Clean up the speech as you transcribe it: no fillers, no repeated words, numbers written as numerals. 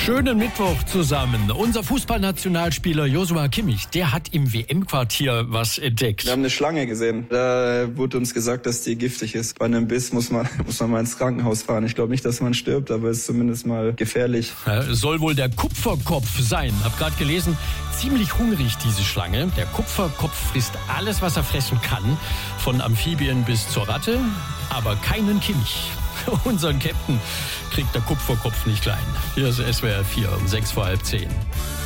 Schönen Mittwoch zusammen. Unser Fußballnationalspieler Joshua Kimmich, der hat im WM-Quartier was entdeckt. Wir haben eine Schlange gesehen. Da wurde uns gesagt, dass die giftig ist. Bei einem Biss muss man mal ins Krankenhaus fahren. Ich glaube nicht, dass man stirbt, aber es ist zumindest mal gefährlich. Ja, soll wohl der Kupferkopf sein. Hab gerade gelesen, ziemlich hungrig diese Schlange. Der Kupferkopf frisst alles, was er fressen kann. Von Amphibien bis zur Ratte, aber keinen Kimmich. Unseren Captain kriegt der Kupferkopf nicht klein. Hier ist SWR 4 um 6:30.